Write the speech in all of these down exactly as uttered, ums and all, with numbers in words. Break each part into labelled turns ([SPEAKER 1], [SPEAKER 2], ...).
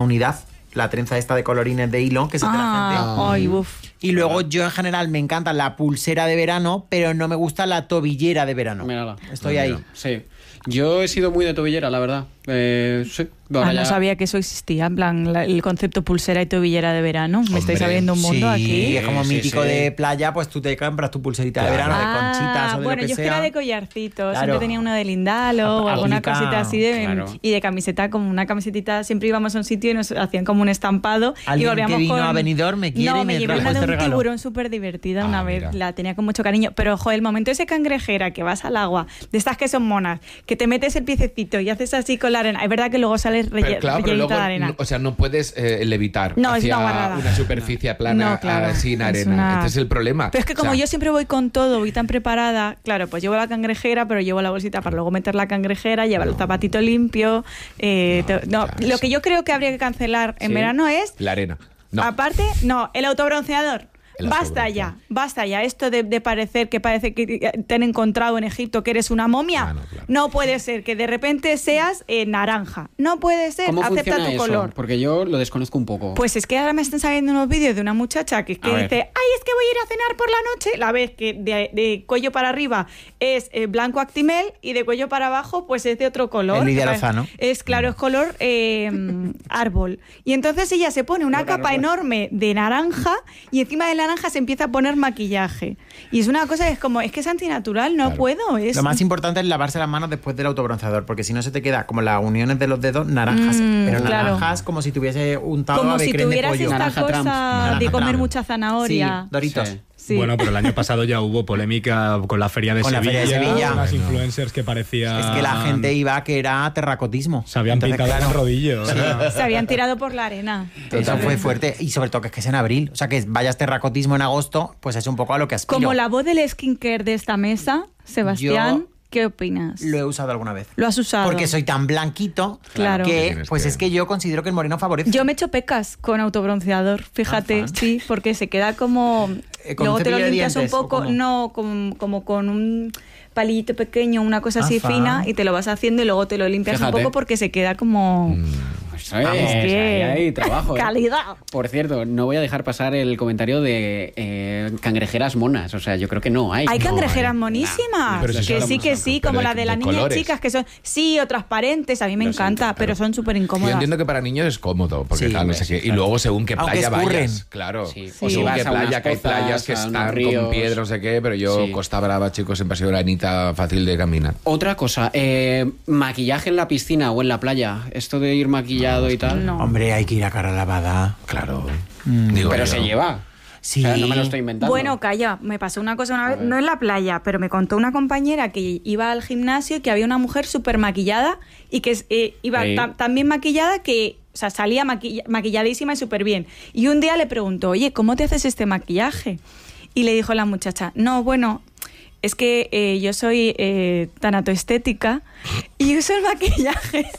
[SPEAKER 1] unidad, la trenza esta de colorines de hilo que se
[SPEAKER 2] ah,
[SPEAKER 1] te la gente.
[SPEAKER 2] Ay, uf.
[SPEAKER 1] Y luego yo en general me encanta la pulsera de verano, pero no me gusta la tobillera de verano.
[SPEAKER 3] Mírala.
[SPEAKER 1] Estoy
[SPEAKER 3] Ah,
[SPEAKER 1] ahí.
[SPEAKER 3] mira. Sí. Yo he sido muy de tobillera, la verdad. Eh, sí.
[SPEAKER 2] Ah,
[SPEAKER 3] ya...
[SPEAKER 2] no sabía que eso existía, en plan, la, el concepto pulsera y tobillera de verano. Me
[SPEAKER 4] Hombre,
[SPEAKER 2] estáis abriendo un mundo
[SPEAKER 1] sí,
[SPEAKER 2] aquí.
[SPEAKER 1] es como
[SPEAKER 3] Sí,
[SPEAKER 1] mítico
[SPEAKER 3] sí.
[SPEAKER 1] de playa, pues tú te compras tu pulserita
[SPEAKER 4] Claro.
[SPEAKER 1] de verano
[SPEAKER 2] Ah,
[SPEAKER 1] de conchitas o de
[SPEAKER 2] bueno,
[SPEAKER 1] lo que
[SPEAKER 2] yo
[SPEAKER 1] sea.
[SPEAKER 2] era de collarcitos,
[SPEAKER 1] Claro.
[SPEAKER 2] siempre tenía uno de lindalo o alguna
[SPEAKER 1] Aplica,
[SPEAKER 2] cosita así de,
[SPEAKER 3] claro.
[SPEAKER 2] y de camiseta, como una camisetita, siempre íbamos a un sitio y nos hacían como un estampado y
[SPEAKER 1] Alguien
[SPEAKER 2] volvíamos
[SPEAKER 1] que vino
[SPEAKER 2] con...
[SPEAKER 1] a Benidorm me quiere
[SPEAKER 2] no,
[SPEAKER 1] y me
[SPEAKER 2] me llevé
[SPEAKER 1] trajo
[SPEAKER 2] una de
[SPEAKER 1] este
[SPEAKER 2] un
[SPEAKER 1] regalo.
[SPEAKER 2] tiburón súper divertida
[SPEAKER 4] Ah,
[SPEAKER 2] una vez,
[SPEAKER 4] mira.
[SPEAKER 2] la tenía con mucho cariño, pero joder, el momento ese cangrejera que vas al agua, de estas que son monas, que te metes el piececito y haces así con la arena, es verdad que luego sales relle-
[SPEAKER 4] Pero, claro, pero
[SPEAKER 2] rellenita
[SPEAKER 4] luego,
[SPEAKER 2] de arena.
[SPEAKER 4] no- o sea, no puedes eh, levitar
[SPEAKER 2] No, es
[SPEAKER 4] hacia
[SPEAKER 2] una guarrada.
[SPEAKER 4] una superficie plana
[SPEAKER 2] No, claro,
[SPEAKER 4] ah, sin
[SPEAKER 2] es
[SPEAKER 4] arena.
[SPEAKER 2] una-
[SPEAKER 4] Este es el problema.
[SPEAKER 2] Pero es que como
[SPEAKER 4] O sea,
[SPEAKER 2] yo siempre voy con todo, voy tan preparada, claro, pues llevo la cangrejera, pero llevo la bolsita para luego meter la cangrejera, llevar el zapatito limpio. eh,
[SPEAKER 4] No,
[SPEAKER 2] te- no,
[SPEAKER 4] ya,
[SPEAKER 2] lo
[SPEAKER 4] eso.
[SPEAKER 2] que yo creo que habría que cancelar en
[SPEAKER 3] Sí.
[SPEAKER 2] verano es,
[SPEAKER 4] La arena. No.
[SPEAKER 2] aparte, no, el autobronceador.
[SPEAKER 4] El
[SPEAKER 2] Basta
[SPEAKER 4] autobronceador.
[SPEAKER 2] ya, basta ya. Esto de, de parecer que parece que te han encontrado en Egipto que eres una momia.
[SPEAKER 4] Ah, no, claro.
[SPEAKER 2] No puede ser que de repente seas eh, naranja. No puede ser.
[SPEAKER 3] ¿Cómo
[SPEAKER 2] Acepta
[SPEAKER 3] funciona
[SPEAKER 2] tu
[SPEAKER 3] eso?
[SPEAKER 2] color.
[SPEAKER 3] Porque yo lo desconozco un poco.
[SPEAKER 2] Pues es que ahora me están saliendo unos vídeos de una muchacha que, que
[SPEAKER 3] A
[SPEAKER 2] dice,
[SPEAKER 3] ver.
[SPEAKER 2] ay, es que voy a ir a cenar por la noche. La ves que de, de cuello para arriba es eh, blanco actimel y de cuello para abajo pues es de otro color.
[SPEAKER 1] Es Lidia
[SPEAKER 2] Que
[SPEAKER 1] Lozano.
[SPEAKER 2] pare- Es claro, es color eh, árbol. Y entonces ella se pone una
[SPEAKER 3] Color
[SPEAKER 2] capa
[SPEAKER 3] árbol.
[SPEAKER 2] enorme de naranja y encima de la naranja se empieza a poner maquillaje. Y es una cosa que es como, es que es antinatural, no
[SPEAKER 4] Claro.
[SPEAKER 2] puedo. Es...
[SPEAKER 1] Lo más importante es lavarse las manos después del autobronceador, porque si no se te queda como las uniones de los dedos naranjas.
[SPEAKER 2] Mm,
[SPEAKER 1] pero
[SPEAKER 2] claro.
[SPEAKER 1] naranjas como si tuviese untado
[SPEAKER 2] como
[SPEAKER 1] ave
[SPEAKER 2] si
[SPEAKER 1] creme de
[SPEAKER 2] tuvieras
[SPEAKER 1] pollo.
[SPEAKER 2] esta
[SPEAKER 3] Naranja
[SPEAKER 2] cosa
[SPEAKER 3] Trump.
[SPEAKER 2] de
[SPEAKER 1] Naranja
[SPEAKER 2] comer
[SPEAKER 1] Trump.
[SPEAKER 2] mucha zanahoria.
[SPEAKER 1] Sí, Doritos.
[SPEAKER 3] Sí.
[SPEAKER 2] Sí.
[SPEAKER 5] Bueno, pero el año pasado ya hubo polémica con la Feria de
[SPEAKER 1] Con la
[SPEAKER 5] Sevilla.
[SPEAKER 1] Feria de Sevilla.
[SPEAKER 5] Unas
[SPEAKER 4] Bueno.
[SPEAKER 5] influencers que parecía...
[SPEAKER 1] Es que la gente iba que era terracotismo.
[SPEAKER 5] Se habían
[SPEAKER 1] Entonces,
[SPEAKER 5] pintado
[SPEAKER 1] claro,
[SPEAKER 5] el rodillo. o sea.
[SPEAKER 2] Se habían tirado por la arena.
[SPEAKER 1] Eso fue fuerte. Y sobre todo que es que es en abril. O sea, que vayas terracotismo en agosto, pues es un poco a lo que aspiro.
[SPEAKER 2] Como la voz del skincare de esta mesa, Sebastián,
[SPEAKER 1] Yo
[SPEAKER 2] ¿qué opinas?
[SPEAKER 1] Lo he usado alguna vez.
[SPEAKER 2] ¿Lo has usado?
[SPEAKER 1] Porque soy tan blanquito
[SPEAKER 2] Claro.
[SPEAKER 4] Que
[SPEAKER 1] que,
[SPEAKER 4] tienes
[SPEAKER 1] pues
[SPEAKER 4] que-
[SPEAKER 1] es que yo considero que el moreno favorece.
[SPEAKER 2] Yo me echo pecas con autobronceador, fíjate,
[SPEAKER 1] Ah, fan.
[SPEAKER 2] sí, porque se queda como...
[SPEAKER 1] Eh, ¿con
[SPEAKER 2] Luego
[SPEAKER 1] un
[SPEAKER 2] te lo
[SPEAKER 1] cepillo de
[SPEAKER 2] limpias un
[SPEAKER 1] dientes o
[SPEAKER 2] poco,
[SPEAKER 1] cómo?
[SPEAKER 2] no, como, como con un palillito pequeño, una cosa
[SPEAKER 1] Ah,
[SPEAKER 2] así
[SPEAKER 1] fan.
[SPEAKER 2] fina, y te lo vas haciendo y luego te lo limpias
[SPEAKER 3] Fíjate.
[SPEAKER 2] un poco porque se queda como...
[SPEAKER 3] Pues,
[SPEAKER 2] Vamos,
[SPEAKER 3] es
[SPEAKER 2] que-
[SPEAKER 3] ahí hay trabajo. ¿eh?
[SPEAKER 2] Calidad.
[SPEAKER 3] Por cierto, no voy a dejar pasar el comentario de eh, cangrejeras monas. O sea, yo creo que no hay.
[SPEAKER 2] Hay
[SPEAKER 3] No
[SPEAKER 2] cangrejeras
[SPEAKER 3] hay.
[SPEAKER 2] monísimas,
[SPEAKER 3] Nah,
[SPEAKER 5] Pero si
[SPEAKER 2] que
[SPEAKER 5] hablamos
[SPEAKER 2] sí, que
[SPEAKER 5] de-
[SPEAKER 2] sí,
[SPEAKER 4] pero
[SPEAKER 2] como
[SPEAKER 4] de-
[SPEAKER 2] la de las
[SPEAKER 4] de
[SPEAKER 2] niñas
[SPEAKER 4] colores.
[SPEAKER 2] chicas, que son, sí, o transparentes, a mí me
[SPEAKER 3] Lo
[SPEAKER 2] encanta,
[SPEAKER 3] siento,
[SPEAKER 2] pero
[SPEAKER 3] pero-
[SPEAKER 2] son súper
[SPEAKER 4] Yo
[SPEAKER 2] incómodas.
[SPEAKER 4] entiendo que para niños es cómodo, porque
[SPEAKER 1] Sí,
[SPEAKER 4] claro, no sé
[SPEAKER 3] hombre,
[SPEAKER 4] qué.
[SPEAKER 3] sí,
[SPEAKER 4] Y
[SPEAKER 3] claro.
[SPEAKER 4] luego según qué
[SPEAKER 1] Aunque
[SPEAKER 4] playa
[SPEAKER 1] escurren.
[SPEAKER 4] vayas, claro.
[SPEAKER 3] Sí.
[SPEAKER 4] O
[SPEAKER 2] Sí.
[SPEAKER 4] según
[SPEAKER 3] Vas
[SPEAKER 4] qué
[SPEAKER 3] a unas
[SPEAKER 4] playa, que hay
[SPEAKER 3] pozas,
[SPEAKER 4] playas que
[SPEAKER 3] a unos
[SPEAKER 4] están
[SPEAKER 3] ríos.
[SPEAKER 4] con piedras, no sé qué, pero yo
[SPEAKER 3] Sí.
[SPEAKER 4] Costa Brava, chicos, siempre ha sido granita fácil de caminar.
[SPEAKER 3] Otra cosa, eh, maquillaje en la piscina o en la playa. Esto de ir maquillado y tal.
[SPEAKER 2] No.
[SPEAKER 1] Hombre, hay que ir a cara lavada.
[SPEAKER 4] Claro.
[SPEAKER 1] Mm.
[SPEAKER 4] Digo
[SPEAKER 3] Pero
[SPEAKER 4] yo.
[SPEAKER 3] se lleva.
[SPEAKER 1] Sí.
[SPEAKER 3] O sea, no me lo estoy inventando.
[SPEAKER 2] Bueno, calla, me pasó una cosa una vez,
[SPEAKER 3] ver.
[SPEAKER 2] no en la playa, pero me contó una compañera que iba al gimnasio y que había una mujer súper maquillada y que eh, iba
[SPEAKER 3] Sí.
[SPEAKER 2] ta- tan bien maquillada que, o sea, salía maquilla- maquilladísima y súper bien. Y un día le preguntó, oye, ¿cómo te haces este maquillaje? Y le dijo la muchacha, no, bueno, es que eh, yo soy eh, tanatoestética y uso el maquillaje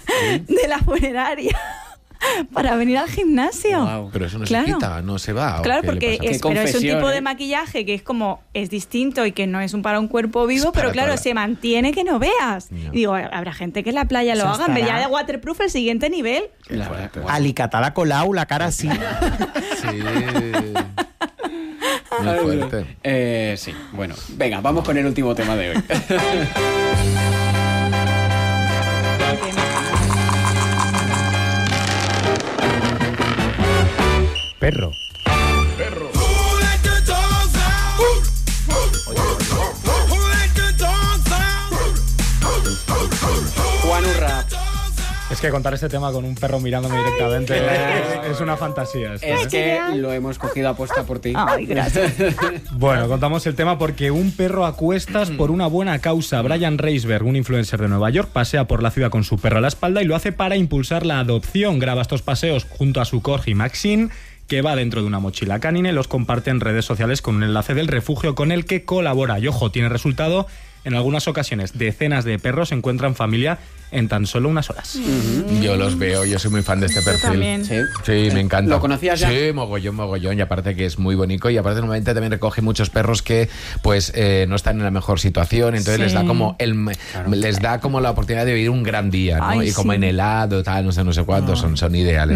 [SPEAKER 2] de la funeraria para venir al gimnasio.
[SPEAKER 3] Guau.
[SPEAKER 4] Pero eso no
[SPEAKER 2] Claro.
[SPEAKER 4] se quita, no se va. ¿o
[SPEAKER 2] Claro,
[SPEAKER 4] qué le
[SPEAKER 2] porque
[SPEAKER 4] pasa?
[SPEAKER 2] es,
[SPEAKER 3] Qué
[SPEAKER 2] pero es un
[SPEAKER 3] confesión,
[SPEAKER 2] tipo
[SPEAKER 3] ¿eh?
[SPEAKER 2] de maquillaje que es como, es distinto y que no es un para un cuerpo vivo,
[SPEAKER 4] Es para
[SPEAKER 2] pero claro,
[SPEAKER 4] toda-
[SPEAKER 2] se mantiene que no veas.
[SPEAKER 4] No.
[SPEAKER 2] Y digo, habrá gente que en la playa lo
[SPEAKER 1] Eso
[SPEAKER 2] haga, en vez
[SPEAKER 1] estará.
[SPEAKER 2] ya de waterproof, el siguiente nivel.
[SPEAKER 3] La verdad, guau.
[SPEAKER 1] Alicatada colau, la cara así.
[SPEAKER 4] Sí. Muy fuerte.
[SPEAKER 3] Eh, sí, bueno. Venga, vamos con el último tema de hoy.
[SPEAKER 5] Perro.
[SPEAKER 3] Juan Urra.
[SPEAKER 5] Es que contar este tema con un perro mirándome directamente es, es una fantasía. esto,
[SPEAKER 3] Es
[SPEAKER 5] ¿eh?
[SPEAKER 3] que lo hemos cogido a posta por ti.
[SPEAKER 2] Ay, gracias.
[SPEAKER 5] Bueno, contamos el tema porque un perro a cuestas por una buena causa. Brian Reisberg, un influencer de Nueva York, pasea por la ciudad con su perro a la espalda y lo hace para impulsar la adopción. Graba estos paseos junto a su corgi Maxine, que va dentro de una mochila canina, y los comparte en redes sociales con un enlace del refugio con el que colabora. Y ojo, tiene resultado. En algunas ocasiones, decenas de perros encuentran familia en tan solo unas horas.
[SPEAKER 4] Yo los veo, yo soy muy fan de este perfil.
[SPEAKER 2] también.
[SPEAKER 3] Sí.
[SPEAKER 4] Sí, me encanta.
[SPEAKER 3] ¿Lo conocías ya?
[SPEAKER 4] Sí, mogollón, mogollón. Y aparte que es muy bonito. Y aparte normalmente también recoge muchos perros que pues eh, no están en la mejor situación. Entonces
[SPEAKER 2] Sí.
[SPEAKER 4] les da como el les da como la oportunidad de vivir un gran día, ¿no?
[SPEAKER 2] Ay,
[SPEAKER 4] y como
[SPEAKER 2] sí.
[SPEAKER 4] en helado, tal, no sé, no sé cuánto, son, son ideales.